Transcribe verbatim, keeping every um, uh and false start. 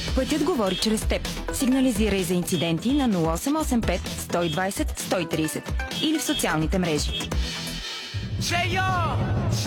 Пътят говори чрез теб. Сигнализирай за инциденти на нула осем осем пет сто и двадесет сто и тридесет или в социалните мрежи.